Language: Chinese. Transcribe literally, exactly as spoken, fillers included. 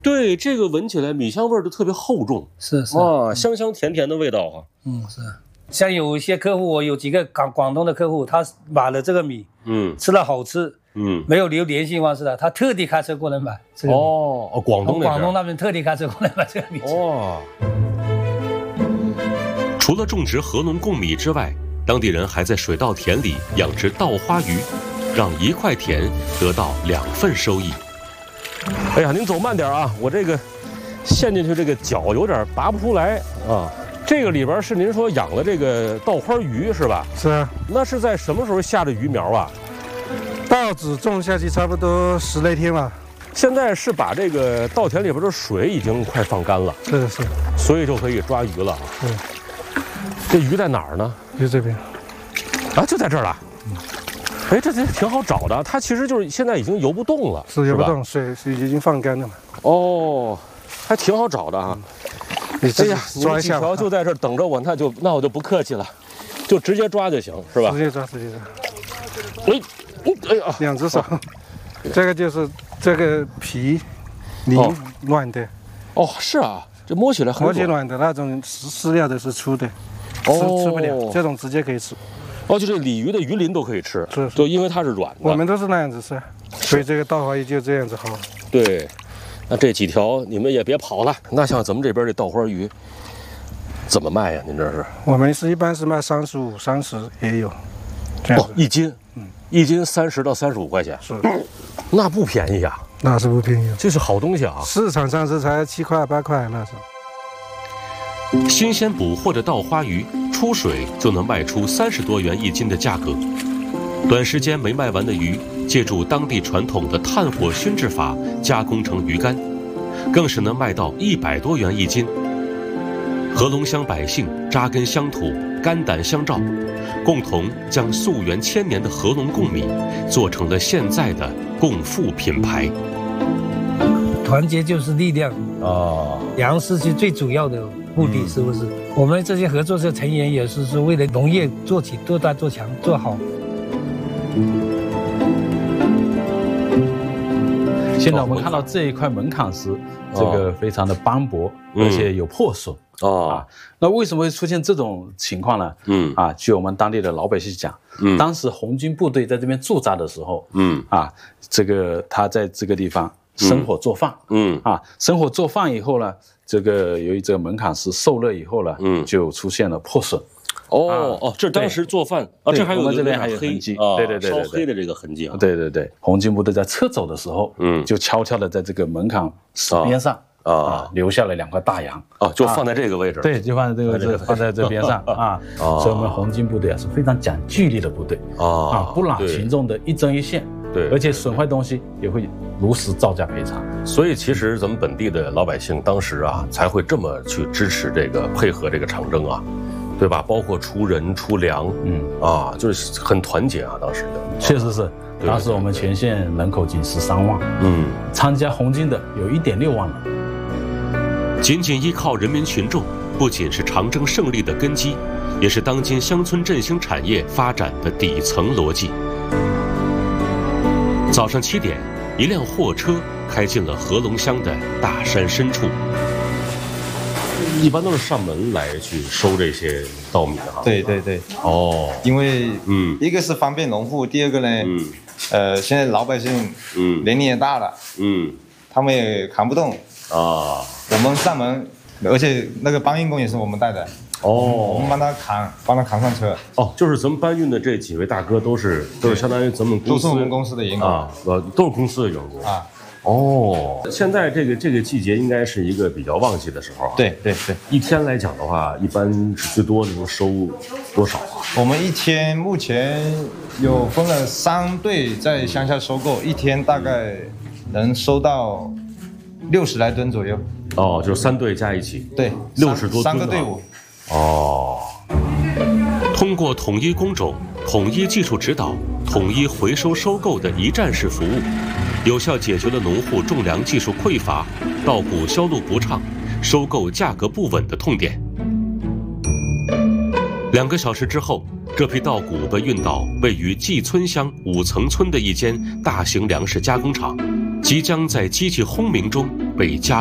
对，这个闻起来米香味儿都特别厚重， 是是哇，香香甜甜的味道啊。 嗯，是。像有一些客户，我有几个广广东的客户，他买了这个米，嗯，吃了好吃，嗯，没有留联系方式的，他特地开车过来买这个米。 哦哦，广东那边， 广东那边特地开车过来买这个米。 哦。 除了种植合龙贡米之外，当地人还在水稻田里养殖稻花鱼，让一块田得到两份收益。 哎呀，您走慢点啊，我这个陷进去这个脚有点拔不出来啊。这个里边是您说养了这个稻花鱼是吧？ 是啊。 那是在什么时候下的鱼苗啊？ 稻子种下去差不多十来天了。 现在是把这个稻田里边的水已经快放干了。 是是。 所以就可以抓鱼了。 对。 这鱼在哪儿呢？ 就这边。 啊，就在这儿了。嗯。哎，这这挺好找的。它其实就是现在已经游不动了， 是游不动，水水已经放干了嘛。 哦，还挺好找的啊。 你哎呀，抓一下，条就在这儿等着我，那就那我就不客气了，就直接抓就行，是吧？ 直接抓，直接抓。哎，哎呀， 两只手，这个就是这个皮泥软的。 哦，是啊，这摸起来很摸起软的那种饲料的是粗的，吃吃不了，这种直接可以吃。 哦，就这鲤鱼的鱼鳞都可以吃， 是， 就因为它是软的。 我们都是那样子吃，所以这个稻花鱼就这样子好。 对。那这几条你们也别跑了。那像咱们这边这稻花鱼怎么卖呀？您这是？ 我们是一般是卖三十五、三十也有。 哦，一斤，嗯，一斤三十到三十五块钱。 是， 那不便宜啊。 那是不便宜， 这是好东西啊。 市场上是才七块八块那是。 新鲜捕获的稻花鱼出水就能卖出三十多元一斤的价格。短时间没卖完的鱼，借助当地传统的炭火熏制法加工成鱼干，更是能卖到一百多元一斤。合龙乡百姓扎根乡土，肝胆相照，共同将溯源千年的合龙贡米做成了现在的贡富品牌。 团结就是力量哦，粮食是最主要的目的，是不是？嗯、我们这些合作社成员也是是为了农业做起做大做强做好。 现在我们看到这一块门槛石，这个非常的斑驳，而且有破损啊。那为什么会出现这种情况呢？嗯啊，据我们当地的老百姓讲，嗯，当时红军部队在这边驻扎的时候，嗯啊，这个他在这个地方生火做饭，嗯啊，生火做饭以后呢，这个由于这个门槛石受热以后呢，嗯，就出现了破损。 哦哦，这当时做饭啊，这还有我们这边还有痕迹，对对对， 烧黑的这个痕迹啊， 对对对，红军部队在撤走的时候，嗯，就悄悄的在这个门槛石边上啊留下了两块大洋啊，就放在这个位置， 对，就放在这个这放在这边上啊，所以我们红军部队啊是非常讲纪律的部队啊，不拿群众的一针一线，对，而且损坏东西也会如实照价赔偿。 所以其实咱们本地的老百姓当时啊才会这么去支持这个配合这个长征啊。对吧？包括出人出粮，嗯啊，就是很团结啊。当时的确实是，当时我们全县人口仅十三万，嗯，参加红军的有一点六万人。 仅仅依靠人民群众，不仅是长征胜利的根基，也是当今乡村振兴产业发展的底层逻辑。早上七点，一辆货车开进了合龙乡的大山深处。 一般都是上门来去收这些稻米的哈。 对对对。 哦， 因为嗯，一个是方便农户，第二个呢，嗯，呃，现在老百姓嗯年龄也大了，嗯，他们也扛不动啊。我们上门，而且那个搬运工也是我们带的。哦，我们帮他扛，帮他扛上车。 哦，就是咱们搬运的这几位大哥都是都是相当于咱们公司都是我们公司的员工啊，呃，都是公司的员工啊。哦，现在这个这个季节应该是一个比较旺季的时候。 对对对， 一天来讲的话，一般最多能收多少啊？ 我们一天目前有分了三队在乡下收购，一天大概能收到六十来吨左右。 哦，就是三队加一起。 对， 六十多吨。 三个队伍。 哦，通过统一工种、统一技术指导、统一回收收购的一站式服务，有效解决了农户种粮技术匮乏、稻谷销路不畅、收购价格不稳的痛点。两个小时之后，这批稻谷被运到位于蓟村乡五层村的一间大型粮食加工厂，即将在机器轰鸣中被加